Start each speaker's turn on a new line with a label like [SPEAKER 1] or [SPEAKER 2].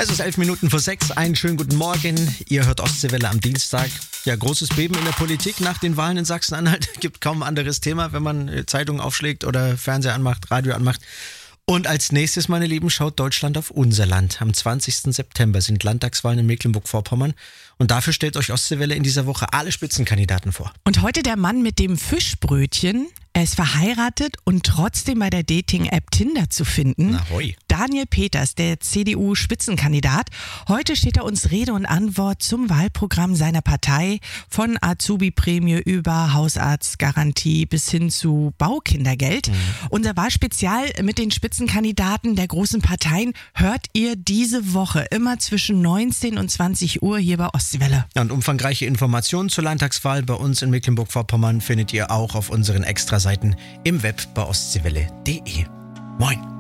[SPEAKER 1] Es ist 6:11. Einen schönen guten Morgen. Ihr hört Ostseewelle am Dienstag. Ja, großes Beben in der Politik nach den Wahlen in Sachsen-Anhalt. Gibt kaum ein anderes Thema, wenn man Zeitung aufschlägt oder Fernseher anmacht, Radio anmacht. Und als nächstes, meine Lieben, schaut Deutschland auf unser Land. Am 20. September sind Landtagswahlen in Mecklenburg-Vorpommern. Und dafür stellt euch Ostseewelle in dieser Woche alle Spitzenkandidaten vor.
[SPEAKER 2] Und heute der Mann mit dem Fischbrötchen. Er ist verheiratet und trotzdem bei der Dating-App Tinder zu finden.
[SPEAKER 1] Ahoi.
[SPEAKER 2] Daniel Peters, der CDU-Spitzenkandidat. Heute steht er uns Rede und Antwort zum Wahlprogramm seiner Partei. Von Azubi-Prämie über Hausarztgarantie bis hin zu Baukindergeld. Unser Wahlspezial mit den Spitzenkandidaten der großen Parteien hört ihr diese Woche immer zwischen 19 und 20 Uhr hier bei Ostseewelle.
[SPEAKER 1] Ja, und umfangreiche Informationen zur Landtagswahl bei uns in Mecklenburg-Vorpommern findet ihr auch auf unseren Extraseiten im Web bei ostseewelle.de. Moin!